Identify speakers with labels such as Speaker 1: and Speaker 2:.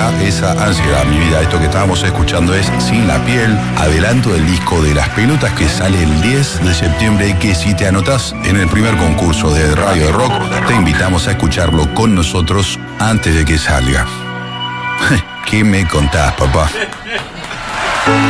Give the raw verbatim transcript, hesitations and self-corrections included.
Speaker 1: genera esa ansiedad, mi vida. Esto que estábamos escuchando es Sin la Piel, adelanto del disco de Las Pelotas que sale el diez de septiembre y que si te anotás en el primer concurso de Radio Rock, te invitamos a escucharlo con nosotros antes de que salga. ¿Qué me contás, papá?